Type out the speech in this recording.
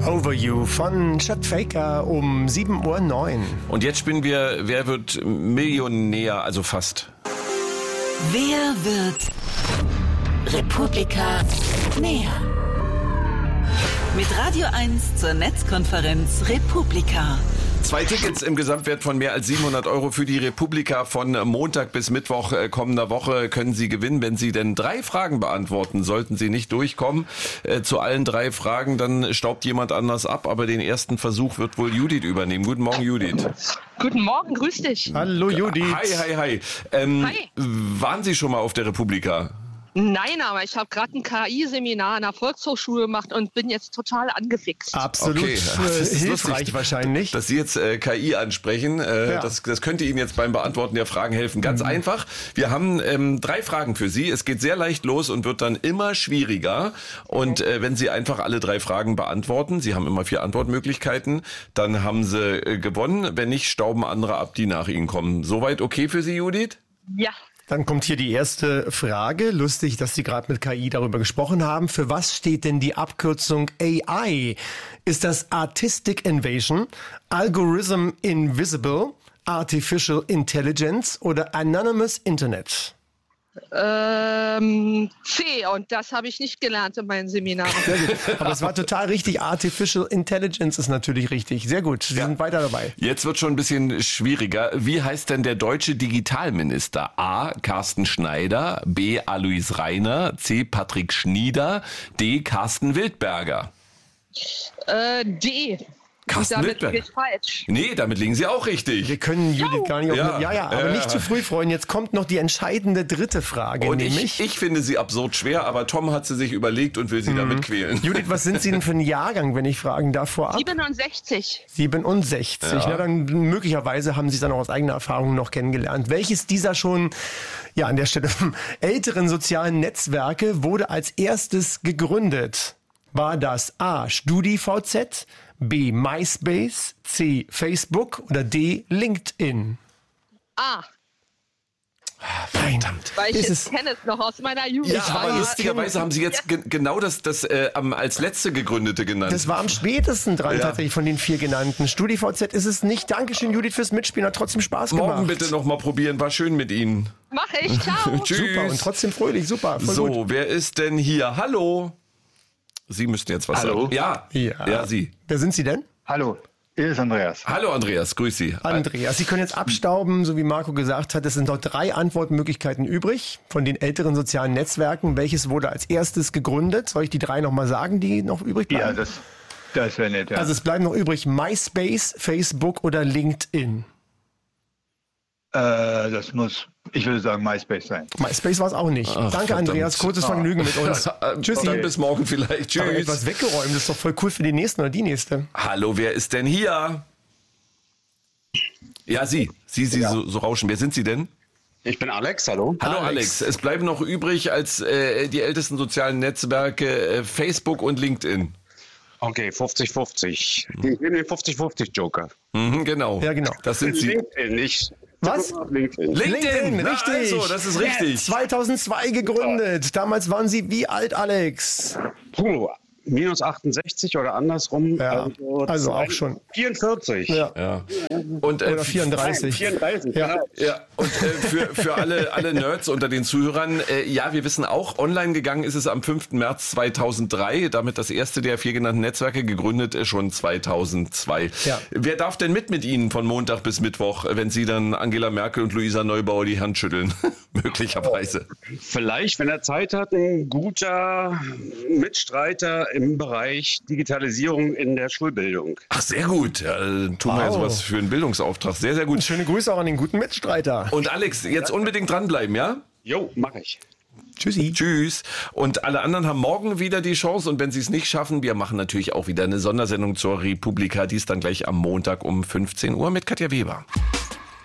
Over You von Chet Faker um 7:09 Uhr. Und jetzt spielen wir Wer wird Millionär, also fast. Wer wird Republika näher? Mit Radio 1 zur Netzkonferenz Republika. 2 Tickets im Gesamtwert von mehr als 700 € für die Republika von Montag bis Mittwoch kommender Woche können Sie gewinnen, wenn Sie denn 3 Fragen beantworten. Sollten Sie nicht durchkommen zu allen 3 Fragen, dann staubt jemand anders ab. Aber den ersten Versuch wird wohl Judith übernehmen. Guten Morgen, Judith. Guten Morgen, grüß dich. Hallo Judith. Hi. Hi. Waren Sie schon mal auf der Republika? Nein, aber ich habe gerade ein KI-Seminar an der Volkshochschule gemacht und bin jetzt total angefixt. Absolut Okay, das ist hilfreich lustig, wahrscheinlich. dass Sie jetzt KI ansprechen. Das könnte Ihnen jetzt beim Beantworten der Fragen helfen. Ganz einfach. Wir haben 3 Fragen für Sie. Es geht sehr leicht los und wird dann immer schwieriger. Und wenn Sie einfach alle 3 Fragen beantworten, Sie haben immer 4 Antwortmöglichkeiten, dann haben Sie gewonnen. Wenn nicht, stauben andere ab, die nach Ihnen kommen. Soweit okay für Sie, Judith? Ja. Dann kommt hier die erste Frage. Lustig, dass Sie gerade mit KI darüber gesprochen haben. Für was steht denn die Abkürzung AI? Ist das Artistic Invasion, Algorithm Invisible, Artificial Intelligence oder Anonymous Internet? C, und das habe ich nicht gelernt in meinen Seminaren. Sehr gut. Aber es war total richtig. Artificial Intelligence ist natürlich richtig. Sehr gut. Sie sind weiter dabei. Jetzt wird schon ein bisschen schwieriger. Wie heißt denn der deutsche Digitalminister? A. Carsten Schneider, B. Alois Rainer, C. Patrick Schnieder, D. Carsten Wildberger. D. Carsten Damit Wildberger. liege ich falsch. Nee, damit liegen Sie auch richtig. Wir können Judith gar nicht auf Ja. aber nicht zu früh freuen. Jetzt kommt noch die entscheidende dritte Frage, Und nämlich. ich finde sie absurd schwer, aber Tom hat sie sich überlegt und will sie damit quälen. Judith, was sind Sie denn für ein Jahrgang, wenn ich fragen darf vorab? 67. 67. Ja. Na, dann möglicherweise haben Sie es dann auch aus eigener Erfahrung noch kennengelernt. Welches dieser schon, an der Stelle älteren sozialen Netzwerke wurde als erstes gegründet? War das A. StudiVZ, B. MySpace, C. Facebook oder D. LinkedIn? A. Verdammt. Weil ich Ist kenne es noch aus meiner Jugend. Ja, aber lustigerweise haben Sie jetzt genau das als letzte gegründete genannt. Das war am spätesten dran tatsächlich von den 4 genannten. StudiVZ ist es nicht. Dankeschön, Judith, fürs Mitspielen. Hat trotzdem Spaß gemacht. Morgen bitte noch mal probieren. War schön mit Ihnen. Mach ich, ciao. Tschüss. Super und trotzdem fröhlich. Super, voll gut. So, wer ist denn hier? Hallo. Sie müssten jetzt was sagen. Ja, Sie. Wer sind Sie denn? Hallo, hier ist Andreas. Hallo Andreas, grüß Sie. Andreas, Sie können jetzt abstauben, so wie Marco gesagt hat. Es sind noch 3 Antwortmöglichkeiten übrig von den älteren sozialen Netzwerken. Welches wurde als erstes gegründet? Soll ich die 3 nochmal sagen, die noch übrig Ja, bleiben? das wäre nett. Ja. Also es bleiben noch übrig MySpace, Facebook oder LinkedIn. Ich würde sagen, MySpace sein. MySpace war es auch nicht. Danke, verdammt. Andreas. Kurzes Vergnügen mit uns. Tschüssi. Dann bis morgen vielleicht. Aber Tschüss. etwas weggeräumt. Das ist doch voll cool für den nächsten oder die nächste. Hallo, wer ist denn hier? Ja, Sie so rauschen. Wer sind Sie denn? Ich bin Alex, hallo. Hallo Alex. Es bleiben noch übrig als die ältesten sozialen Netzwerke Facebook und LinkedIn. Okay, 50-50. Ich nehme den 50-50-Joker. Mhm, genau. Ja, genau. Das sind Sie. LinkedIn, nicht. Was? LinkedIn. LinkedIn, Na, richtig. also, das ist richtig. 2002 gegründet. Damals waren Sie wie alt, Alex? Puh, minus 68 oder andersrum. Ja, also auch schon. 44. Ja. Und Oder 34. 34, Ja. genau. Ja, und für alle Nerds unter den Zuhörern, wir wissen auch, online gegangen ist es am 5. März 2003, damit das erste der 4 genannten Netzwerke, gegründet schon 2002. Ja. Wer darf denn mit Ihnen von Montag bis Mittwoch, wenn Sie dann Angela Merkel und Luisa Neubauer die Hand schütteln? Möglicherweise. Vielleicht, wenn er Zeit hat, ein guter Mitstreiter im Bereich Digitalisierung in der Schulbildung. Ach, sehr gut. Ja, tun wir ja sowas für einen Bildungsauftrag. Sehr, sehr gut. Schöne Grüße auch an den guten Mitstreiter. Und Alex, jetzt unbedingt dranbleiben, ja? Jo, mache ich. Tschüssi. Tschüss. Und alle anderen haben morgen wieder die Chance. Und wenn sie es nicht schaffen, wir machen natürlich auch wieder eine Sondersendung zur Republika. Die ist dann gleich am Montag um 15 Uhr mit Katja Weber.